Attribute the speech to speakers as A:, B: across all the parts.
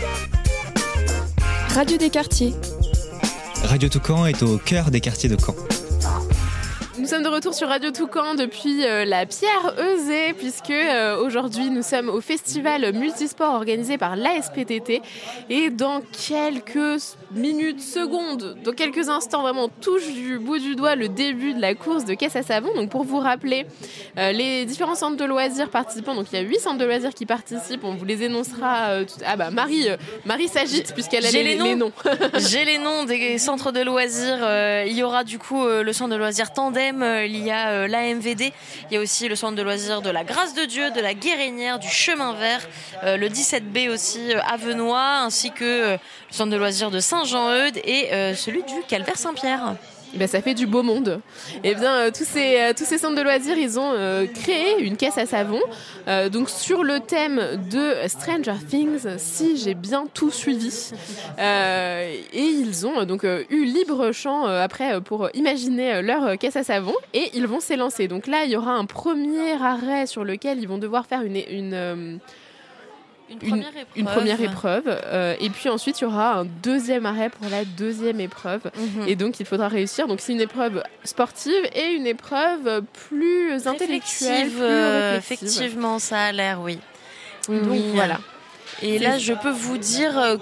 A: Radio des quartiers.
B: Radio Toucan est au cœur des quartiers de Caen.
C: Nous sommes de retour sur Radio Toucan depuis la Pierre Eusée, puisque aujourd'hui nous sommes au festival multisport organisé par l'ASPTT. Et dans quelques minutes, secondes, dans quelques instants, vraiment on touche du bout du doigt le début de la course de caisse à savon. Donc pour vous rappeler, les différents centres de loisirs participants, donc il y a 8 centres de loisirs qui participent, on vous les énoncera. Marie s'agite puisqu'elle a les noms.
D: J'ai les noms des centres de loisirs. Il y aura du coup le centre de loisirs Tandem, il y a l'AMVD, il y a aussi le centre de loisirs de la Grâce de Dieu, de la Guérinière, du Chemin Vert, le 17B aussi Avenois, ainsi que le centre de loisirs de Saint-Jean-Eudes et celui du Calvaire Saint-Pierre.
C: Ben, ça fait du beau monde. Et bien, tous ces centres de loisirs, ils ont créé une caisse à savon. Donc sur le thème de Stranger Things, si j'ai bien tout suivi. Et ils ont donc eu libre champ après pour imaginer leur caisse à savon et ils vont s'élancer. Donc là, il y aura un premier arrêt sur lequel ils vont devoir faire une première épreuve et puis ensuite il y aura un deuxième arrêt pour la deuxième épreuve et donc il faudra réussir. Donc c'est une épreuve sportive et une épreuve plus intellectuelle, plus réflexive.
D: Effectivement, ça a l'air, oui.
C: Donc voilà.
D: Et là je peux vous dire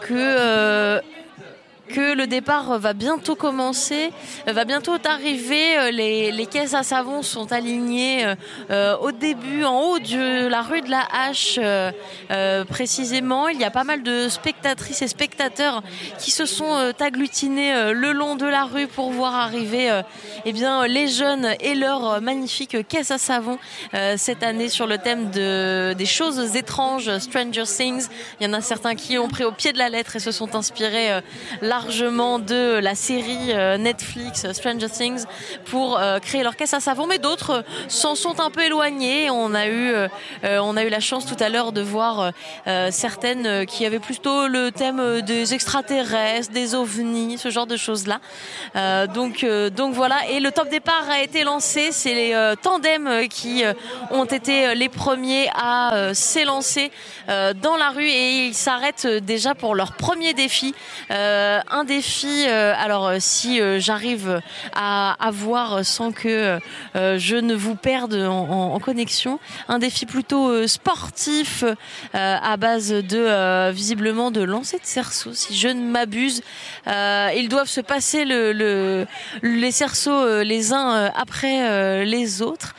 D: que le départ va bientôt commencer, va bientôt arriver. Les caisses à savon sont alignées au début, en haut de la rue de la Hache, précisément. Il y a pas mal de spectatrices et spectateurs qui se sont agglutinés le long de la rue pour voir arriver les jeunes et leurs magnifiques caisses à savon cette année sur le thème des choses étranges, Stranger Things. Il y en a certains qui ont pris au pied de la lettre et se sont inspirés largement de la série Netflix Stranger Things pour créer leur caisse à savon, mais d'autres s'en sont un peu éloignés. On a eu la chance tout à l'heure de voir certaines qui avaient plutôt le thème des extraterrestres, des ovnis, ce genre de choses-là. Donc voilà, et le top départ a été lancé. C'est les tandems qui ont été les premiers à s'élancer dans la rue et ils s'arrêtent déjà pour leur premier défi. Un défi, si j'arrive à voir sans que je ne vous perde en connexion, un défi plutôt sportif à base de visiblement de lancer de cerceaux, si je ne m'abuse. Ils doivent se passer les cerceaux les uns après les autres.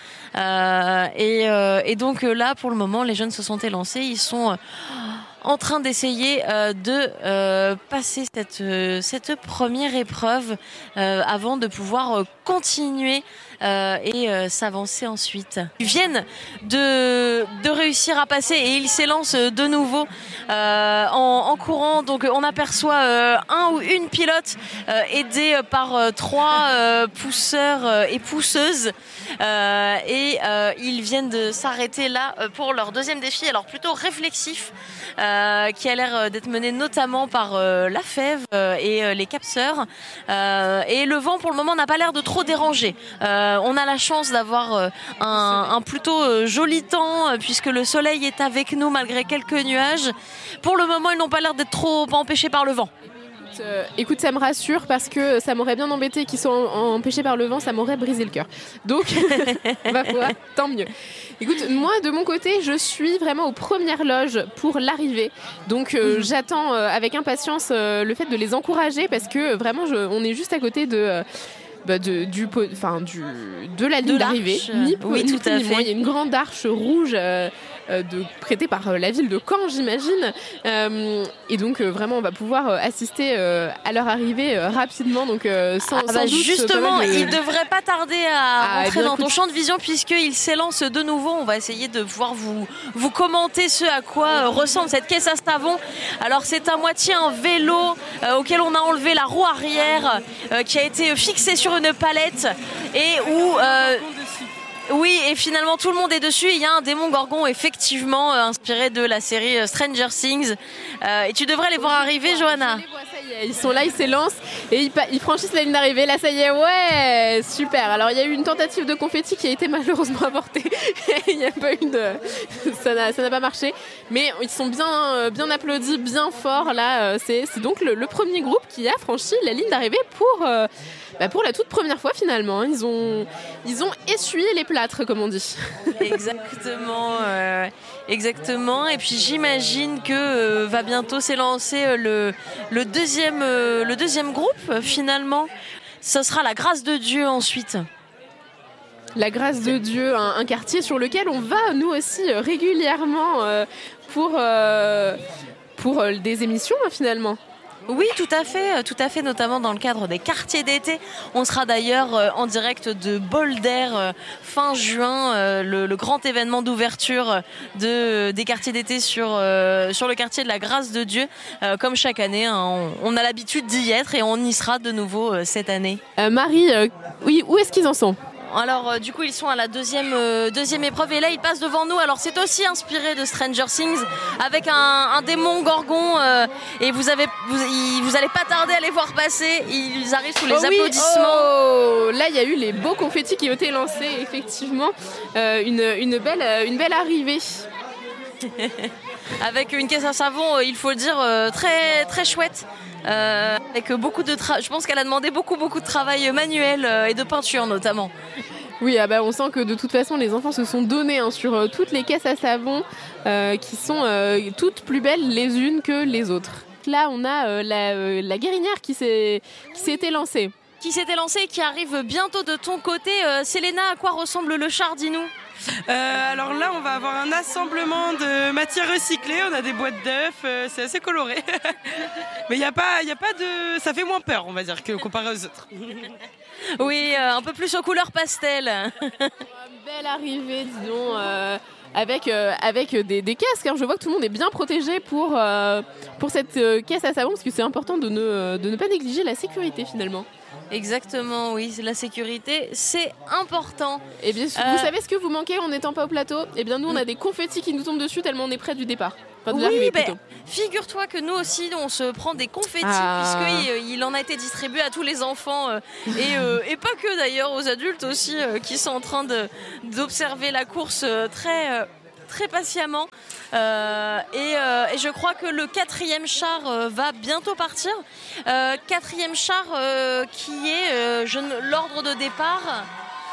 D: Et donc là, pour le moment, les jeunes se sont élancés. Ils sont en train d'essayer de passer cette première épreuve avant de pouvoir continuer et s'avancer ensuite. Ils viennent de réussir à passer et ils s'élancent de nouveau en courant. Donc on aperçoit un ou une pilote aidée par 3 pousseurs et pousseuses et ils viennent de s'arrêter là pour leur deuxième défi, alors plutôt réflexif, qui a l'air d'être mené notamment par la FEV et les capseurs. Et le vent pour le moment n'a pas l'air de trop déranger. On a la chance d'avoir un plutôt joli temps puisque le soleil est avec nous malgré quelques nuages. Pour le moment, ils n'ont pas l'air d'être trop empêchés par le vent.
C: Écoute, ça me rassure parce que ça m'aurait bien embêté qu'ils soient empêchés par le vent, ça m'aurait brisé le cœur. Donc, ma foi, tant mieux. Écoute, moi, de mon côté, je suis vraiment aux premières loges pour l'arrivée. Donc, j'attends avec impatience le fait de les encourager parce que vraiment, on est juste à côté de la ligne d'arrivée.
D: Oui, tout à fait.
C: Il y a une grande arche rouge prêtée par la ville de Caen, j'imagine. Et donc, vraiment, on va pouvoir assister à leur arrivée rapidement. Donc, sans doute,
D: justement, il ne devrait pas tarder à rentrer dans ton champ de vision puisqu'il s'élance de nouveau. On va essayer de pouvoir vous commenter ce à quoi ressemble cette caisse à savon. Alors, c'est à moitié un vélo auquel on a enlevé la roue arrière qui a été fixée sur une palette et où... Oui, et finalement tout le monde est dessus. Il y a un démon gorgon effectivement inspiré de la série Stranger Things. Et tu devrais les voir arriver, Johanna.
C: Je les vois, ça y est, ils sont là, ils s'élancent et ils franchissent la ligne d'arrivée. Là, ça y est, ouais, super. Alors, il y a eu une tentative de confetti qui a été malheureusement avortée. Il n'y a pas eu de... Ça n'a pas marché. Mais ils sont bien applaudis, bien forts. Là, c'est donc le premier groupe qui a franchi la ligne d'arrivée pour la toute première fois, finalement. Ils ont essuyé les plâtres, comme on dit.
D: Exactement. Et puis, j'imagine que va bientôt s'élancer le deuxième groupe, finalement. Ce sera la Grâce de Dieu ensuite.
C: La Grâce de Dieu, un quartier sur lequel on va, nous aussi, régulièrement pour des émissions, finalement.
D: Oui, tout à fait, notamment dans le cadre des quartiers d'été. On sera d'ailleurs en direct de Boulder fin juin, le grand événement d'ouverture des quartiers d'été sur le quartier de la Grâce de Dieu. Comme chaque année, hein, on a l'habitude d'y être et on y sera de nouveau cette année.
C: Marie, oui, où est-ce qu'ils en sont ?
D: Alors du coup ils sont à la deuxième épreuve et là ils passent devant nous. Alors c'est aussi inspiré de Stranger Things avec un démon gorgon et vous allez pas tarder à les voir passer. Ils arrivent sous les applaudissements.
C: Là il y a eu les beaux confettis qui ont été lancés, effectivement. Une belle arrivée.
D: Avec une caisse à savon, il faut le dire, très très chouette. Avec beaucoup de je pense qu'elle a demandé beaucoup de travail manuel et de peinture notamment.
C: Oui, on sent que de toute façon les enfants se sont donnés sur toutes les caisses à savon qui sont toutes plus belles les unes que les autres. Là on a la guérinière qui s'était lancée.
D: Qui arrive bientôt de ton côté. Selena, à quoi ressemble le char, dis-nous?
E: Alors là, on va avoir un assemblement de matières recyclées. On a des boîtes d'œufs, c'est assez coloré. Mais il y a pas de, ça fait moins peur, on va dire, comparé aux autres.
D: Oui, un peu plus aux couleurs pastel.
C: Belle arrivée, disons. Avec des casques. Je vois que tout le monde est bien protégé pour cette caisse à savon parce que c'est important de ne pas négliger la sécurité finalement.
D: Exactement, oui, la sécurité, c'est important.
C: Et bien, vous savez ce que vous manquez en n'étant pas au plateau ? Eh bien, nous, on a des confettis qui nous tombent dessus tellement on est près du départ. Enfin, de l'arrivée, plutôt.
D: Figure-toi que nous aussi, on se prend des confettis puisqu'il en a été distribué à tous les enfants et pas que d'ailleurs, aux adultes aussi qui sont en train d'observer la course très patiemment et je crois que le 4e char va bientôt partir. 4e char qui est l'ordre de départ.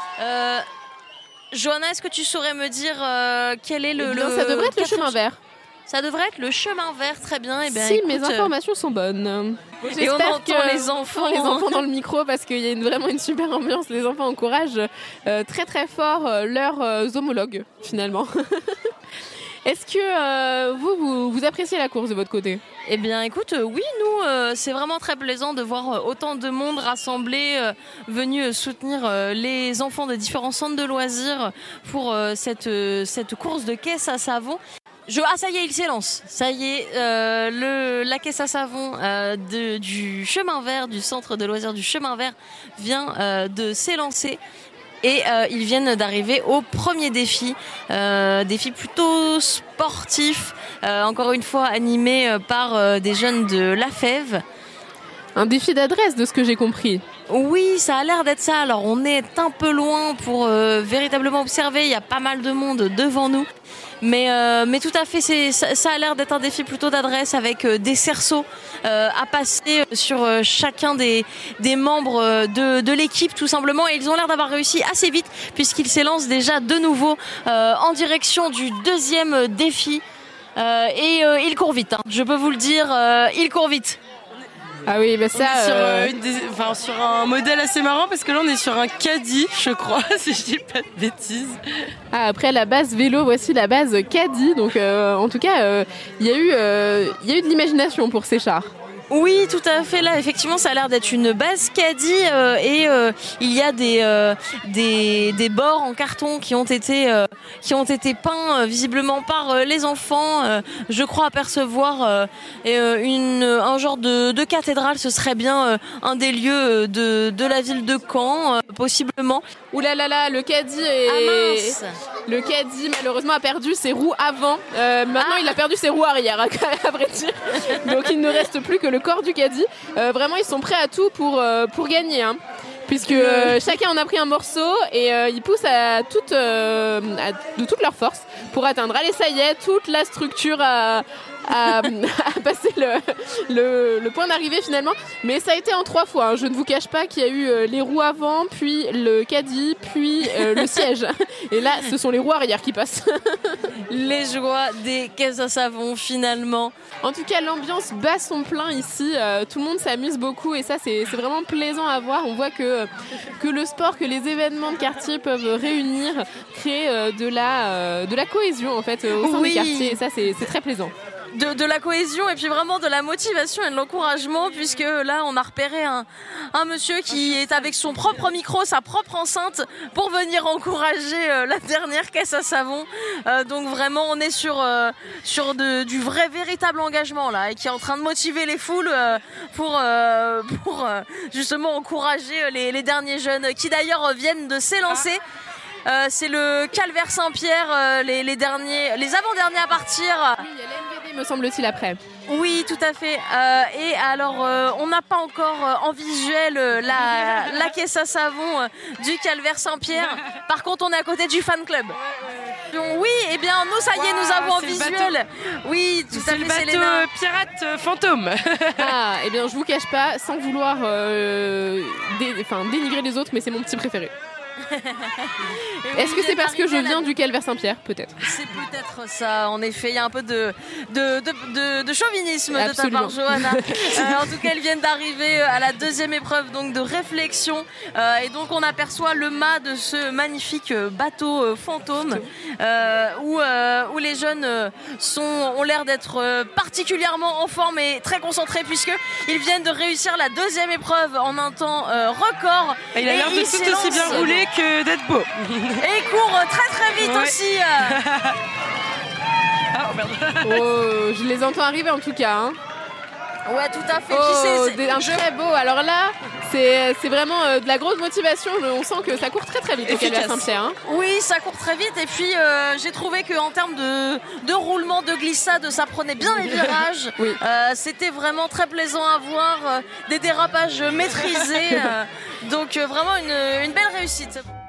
D: Johanna, est-ce que tu saurais me dire quel est
C: ça devrait être le chemin vert.
D: Ça devrait être le chemin vert, très bien. Eh bien,
C: si mes informations sont bonnes.
D: Et on entend les enfants
C: dans le micro parce qu'il y a vraiment une super ambiance. Les enfants encouragent très très fort leurs homologues finalement. Est-ce que vous appréciez la course de votre côté ?
D: Eh bien écoute, oui, nous c'est vraiment très plaisant de voir autant de monde rassemblé, venu soutenir les enfants de différents centres de loisirs pour cette course de caisse à savon. Ça y est, il s'élance. Ça y est, la caisse à savon du chemin vert, du centre de loisirs du chemin vert vient de s'élancer. Et ils viennent d'arriver au premier défi, défi plutôt sportif, encore une fois animé par des jeunes de La Fève.
C: Un défi d'adresse de ce que j'ai compris.
D: Oui, ça a l'air d'être ça. Alors on est un peu loin pour véritablement observer, il y a pas mal de monde devant nous. Mais tout à fait, ça a l'air d'être un défi plutôt d'adresse avec des cerceaux à passer sur chacun des membres de l'équipe tout simplement. Et ils ont l'air d'avoir réussi assez vite puisqu'ils s'élancent déjà de nouveau en direction du deuxième défi. Et ils courent vite, hein. Je peux vous le dire, ils courent vite.
C: Ah oui, bah ça.
E: Sur un modèle assez marrant parce que là on est sur un caddie, je crois, si je dis pas de bêtises.
C: Après la base vélo, voici la base caddie. Donc en tout cas, il y a eu de l'imagination pour ces chars.
D: Oui, tout à fait. Là, effectivement, ça a l'air d'être une base caddie et il y a des bords en carton qui ont été peints visiblement par les enfants. Je crois apercevoir un genre de cathédrale. Ce serait bien un des lieux de la ville de Caen, possiblement.
C: Ouh là là là, le caddie est...
D: Ah mince.
C: Le caddie, malheureusement, a perdu ses roues avant. Maintenant, il a perdu ses roues arrière, à vrai dire. Donc, il ne reste plus que le corps du caddie. Vraiment, ils sont prêts à tout pour gagner. Hein. Puisque chacun en a pris un morceau et ils poussent de toute leur force pour atteindre. Allez, ça y est, toute la structure a passé le point d'arrivée finalement. Mais ça a été en 3 fois. Hein. Je ne vous cache pas qu'il y a eu les roues avant, puis le caddie, puis le siège. Et là, ce sont les roues arrière qui passent.
D: Les joies des caisses à savon finalement.
C: En tout cas, l'ambiance bat son plein ici. Tout le monde s'amuse beaucoup et ça, c'est vraiment plaisant à voir. On voit que le sport, que les événements de quartier peuvent réunir, créer de la cohésion en fait au sein des quartiers. Et ça, c'est très plaisant.
D: De la cohésion et puis vraiment de la motivation et de l'encouragement, puisque là on a repéré un monsieur qui est avec son propre micro, sa propre enceinte pour venir encourager la dernière caisse à savon. Donc vraiment on est sur du vrai véritable engagement là et qui est en train de motiver les foules pour justement encourager les derniers jeunes qui d'ailleurs viennent de s'élancer. C'est le Calvaire Saint-Pierre, les avant-derniers à partir.
C: Oui, il y a l'NVD me semble-t-il après.
D: Oui, tout à fait. Et alors, on n'a pas encore en visuel la caisse à savon du Calvaire Saint-Pierre. Par contre, on est à côté du fan club. Oui, eh bien, nous, ça y est, nous avons en visuel. Oui, tout à fait,
E: c'est le bateau pirate fantôme.
C: Ah, eh bien, je vous cache pas, sans vouloir dénigrer les autres, mais c'est mon petit préféré. Est-ce que c'est parce que je viens du Calvaire Saint-Pierre, peut-être?
D: C'est peut-être ça, en effet. Il y a un peu de chauvinisme de ta part, Johanna. En tout cas, elles viennent d'arriver à la deuxième épreuve donc de réflexion. Et donc, on aperçoit le mât de ce magnifique bateau fantôme où les jeunes ont l'air d'être particulièrement en forme et très concentrés puisqu'ils viennent de réussir la deuxième épreuve en un temps record.
E: Il a l'air de tout aussi bien rouler que d'être beau.
D: Et il court très très vite aussi.
E: Ah, merde.
C: Oh, je les entends arriver en tout cas. Hein.
D: Ouais, tout à fait.
C: Un très beau. Alors là, c'est vraiment de la grosse motivation. On sent que ça court très très vite au Calvaire Saint-Pierre. Hein.
D: Oui, ça court très vite. Et puis, j'ai trouvé qu'en termes de roulement, de glissade, ça prenait bien les virages.
C: Oui.
D: C'était vraiment très plaisant à voir. Des dérapages maîtrisés. Donc, vraiment une belle réussite.